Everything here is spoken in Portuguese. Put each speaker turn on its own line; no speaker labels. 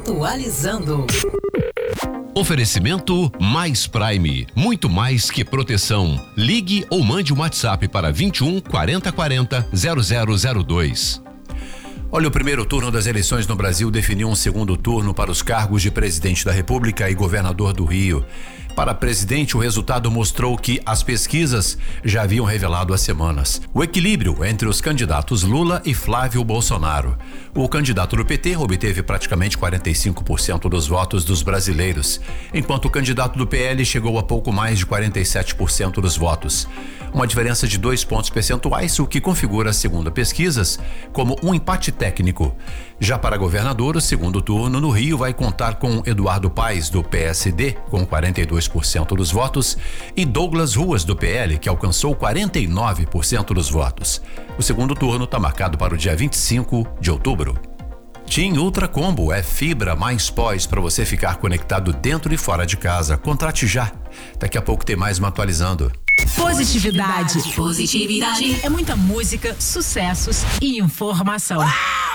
Atualizando.
Oferecimento Mais Prime, muito mais que proteção. Ligue ou mande um WhatsApp para 21 40 40 0002.
Olha, o primeiro turno das eleições no Brasil definiu um segundo turno para os cargos de presidente da República e governador do Rio. Para presidente, o resultado mostrou que as pesquisas já haviam revelado há semanas o equilíbrio entre os candidatos Lula e Flávio Bolsonaro. O candidato do PT obteve praticamente 45% dos votos dos brasileiros, enquanto o candidato do PL chegou a pouco mais de 47% dos votos. Uma diferença de 2 pontos percentuais, o que configura, segundo pesquisas, como um empate técnico. Já para governador, o segundo turno no Rio vai contar com Eduardo Paes, do PSD, com 42% dos votos, e Douglas Ruas, do PL, que alcançou 49% dos votos. O segundo turno está marcado para o dia 25 de outubro. TIM Ultra Combo é fibra mais pós para você ficar conectado dentro e fora de casa. Contrate já. Daqui a pouco tem mais uma atualizando.
Positividade. É muita música, sucessos e informação.